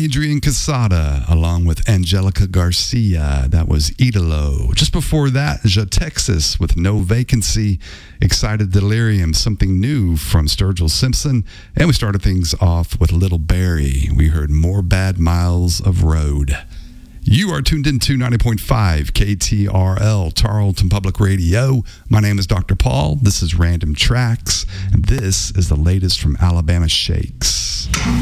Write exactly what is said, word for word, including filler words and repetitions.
Adrian Casada, along with Angelica Garcia. That was Idolo. Just before that, Ja Texas with No Vacancy, Excited Delirium, something new from Sturgill Simpson. And we started things off with Little Barry. We heard More Bad Miles of Road. You are tuned into ninety point five K T R L, Tarleton Public Radio. My name is Doctor Paul. This is Random Tracks, and this is the latest from Alabama Shakes.